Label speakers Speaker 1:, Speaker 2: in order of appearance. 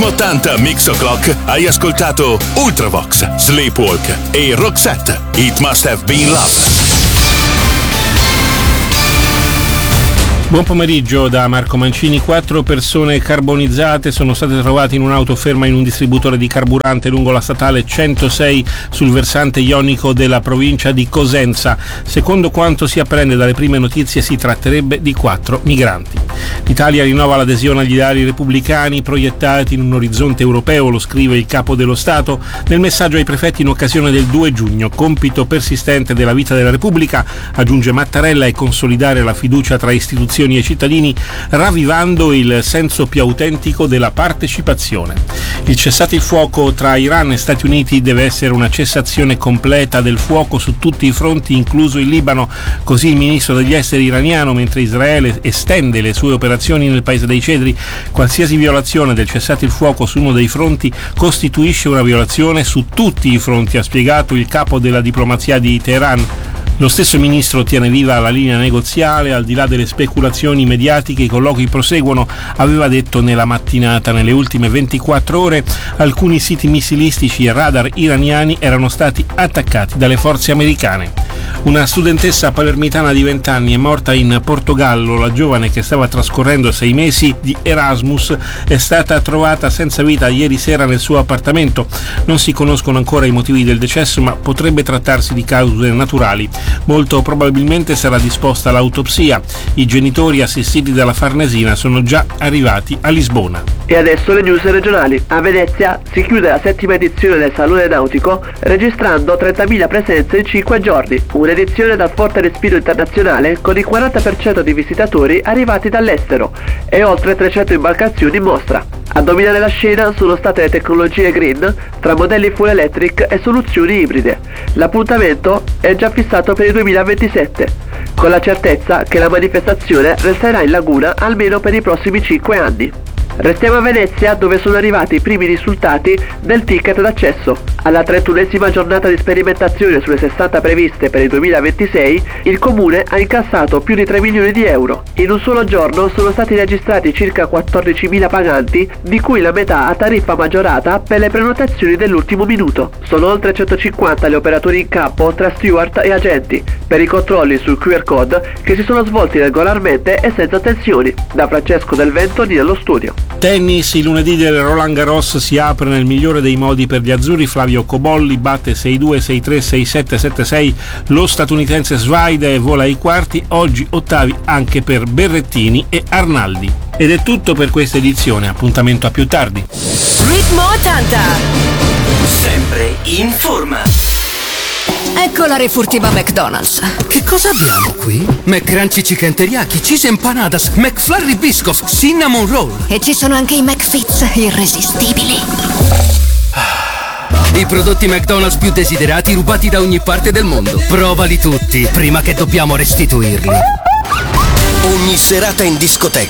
Speaker 1: Primo 80 Mix O'Clock hai ascoltato Ultravox, Sleepwalk e Roxette. It Must Have Been Love.
Speaker 2: Buon pomeriggio da Marco Mancini. 4 persone carbonizzate sono state trovate in un'auto ferma in un distributore di carburante lungo la statale 106 sul versante ionico della provincia di Cosenza. Secondo quanto si apprende dalle prime notizie si tratterebbe di 4 migranti. L'Italia rinnova l'adesione agli ideali repubblicani proiettati in un orizzonte europeo, lo scrive il Capo dello Stato nel messaggio ai prefetti in occasione del 2 giugno. Compito persistente della vita della Repubblica, aggiunge Mattarella, è consolidare la fiducia tra istituzioni e cittadini, ravvivando il senso più autentico della partecipazione. Il cessate il fuoco tra Iran e Stati Uniti deve essere una cessazione completa del fuoco su tutti i fronti, incluso il Libano, così il ministro degli esteri iraniano, mentre Israele estende le sue operazioni nel paese dei cedri. Qualsiasi violazione del cessate il fuoco su uno dei fronti costituisce una violazione su tutti i fronti, ha spiegato il capo della diplomazia di Teheran. Lo stesso ministro tiene viva la linea negoziale, al di là delle speculazioni mediatiche i colloqui proseguono, aveva detto nella mattinata. Nelle ultime 24 ore alcuni siti missilistici e radar iraniani erano stati attaccati dalle forze americane. Una studentessa palermitana di 20 anni è morta in Portogallo. La giovane, che stava trascorrendo 6 mesi di Erasmus, è stata trovata senza vita ieri sera nel suo appartamento. Non si conoscono ancora i motivi del decesso, ma potrebbe trattarsi di cause naturali. Molto probabilmente sarà disposta l'autopsia. I genitori, assistiti dalla Farnesina, sono già arrivati a Lisbona.
Speaker 3: E adesso le news regionali. A Venezia si chiude la 7ª edizione del Salone Nautico, registrando 30.000 presenze in 5 giorni. Un'edizione dal forte respiro internazionale, con il 40% di visitatori arrivati dall'estero e oltre 300 imbarcazioni in mostra. A dominare la scena sono state le tecnologie green, tra modelli full electric e soluzioni ibride. L'appuntamento è già fissato per il 2027, con la certezza che la manifestazione resterà in laguna almeno per i prossimi 5 anni. Restiamo a Venezia, dove sono arrivati i primi risultati del ticket d'accesso. Alla 31esima giornata di sperimentazione sulle 60 previste per il 2026, il comune ha incassato più di 3 milioni di euro. In un solo giorno sono stati registrati circa 14.000 paganti, di cui la metà a tariffa maggiorata per le prenotazioni dell'ultimo minuto. Sono oltre 150 gli operatori in campo tra steward e agenti per i controlli sul QR code, che si sono svolti regolarmente e senza tensioni. Da Francesco Del Vento nello studio.
Speaker 2: Tennis, il lunedì del Roland Garros si apre nel migliore dei modi per gli azzurri. Flavio Cobolli batte 6-2, 6-3, 6-7, 7-6 lo statunitense Svaide e vola ai quarti. Oggi ottavi anche per Berrettini e Arnaldi. Ed è tutto per questa edizione, appuntamento a più tardi.
Speaker 4: Ritmo 80,
Speaker 5: sempre in forma.
Speaker 4: ecco la refurtiva McDonald's.
Speaker 5: Che cosa abbiamo qui? McCrunchy Chicken Teriyaki, Cheese Empanadas, McFlurry Biscoff, Cinnamon Roll.
Speaker 4: E ci sono anche i McFits irresistibili.
Speaker 5: I prodotti McDonald's più desiderati rubati da ogni parte del mondo. Provali tutti prima che dobbiamo restituirli.
Speaker 6: Ogni serata in discoteca